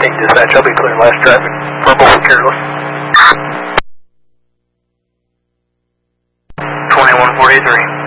14 dispatch, I'll be clear last traffic. Purple for careless. 2143.